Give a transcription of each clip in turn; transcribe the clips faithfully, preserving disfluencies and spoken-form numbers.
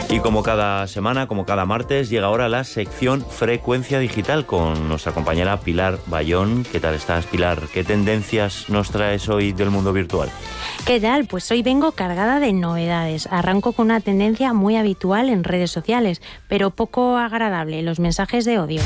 Y como cada semana, como cada martes, llega ahora la sección Frecuencia Digital con nuestra compañera Pilar Bayón. ¿Qué tal estás, Pilar? ¿Qué tendencias nos traes hoy del mundo virtual? ¿Qué tal? Pues hoy vengo cargada de novedades. Arranco con una tendencia muy habitual en redes sociales, pero poco agradable, los mensajes de odio.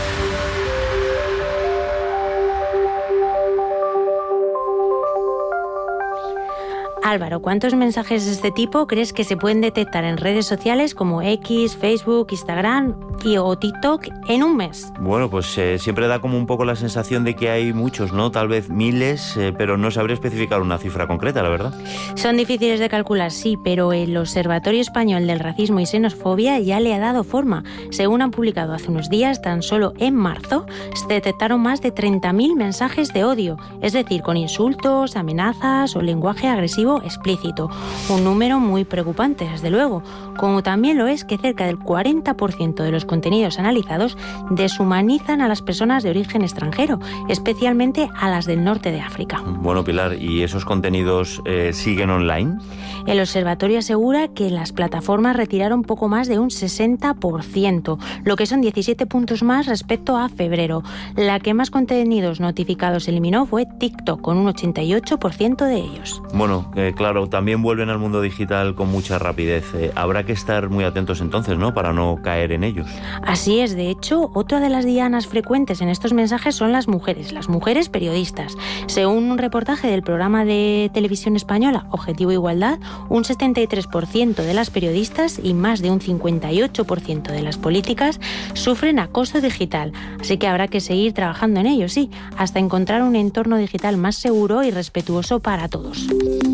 Álvaro, ¿cuántos mensajes de este tipo crees que se pueden detectar en redes sociales como X, Facebook, Instagram y o TikTok en un mes? Bueno, pues eh, siempre da como un poco la sensación de que hay muchos, ¿no? Tal vez miles, eh, pero no sabría especificar una cifra concreta, la verdad. Son difíciles de calcular, sí, pero el Observatorio Español del Racismo y Xenofobia ya le ha dado forma. Según han publicado hace unos días, tan solo en marzo se detectaron más de treinta mil mensajes de odio, es decir, con insultos, amenazas o lenguaje agresivo explícito. Un número muy preocupante, desde luego, como también lo es que cerca del cuarenta por ciento de los contenidos analizados deshumanizan a las personas de origen extranjero, especialmente a las del norte de África. Bueno, Pilar, ¿y esos contenidos eh, siguen online? El observatorio asegura que las plataformas retiraron poco más de un sesenta por ciento, lo que son diecisiete puntos más respecto a febrero. La que más contenidos notificados eliminó fue TikTok, con un ochenta y ocho por ciento de ellos. Bueno, eh, claro, también vuelven al mundo digital con mucha rapidez. Eh, habrá que estar muy atentos entonces, ¿no?, para no caer en ellos. Así es, de hecho, otra de las dianas frecuentes en estos mensajes son las mujeres, las mujeres periodistas. Según un reportaje del programa de televisión española Objetivo Igualdad, un setenta y tres por ciento de las periodistas y más de un cincuenta y ocho por ciento de las políticas sufren acoso digital. Así que habrá que seguir trabajando en ello, sí, hasta encontrar un entorno digital más seguro y respetuoso para todos.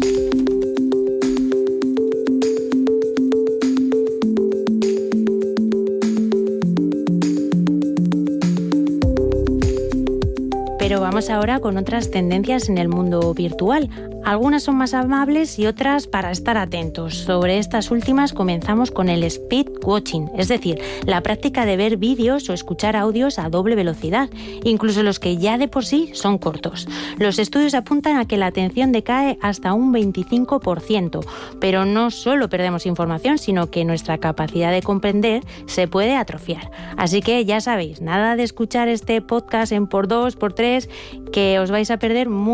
Pero vamos ahora con otras tendencias en el mundo virtual. Algunas son más amables y otras para estar atentos. Sobre estas últimas comenzamos con el speed watching, es decir, la práctica de ver vídeos o escuchar audios a doble velocidad, incluso los que ya de por sí son cortos. Los estudios apuntan a que la atención decae hasta un veinticinco por ciento, pero no solo perdemos información, sino que nuestra capacidad de comprender se puede atrofiar. Así que ya sabéis, nada de escuchar este podcast en por dos, por tres, que os vais a perder mucho.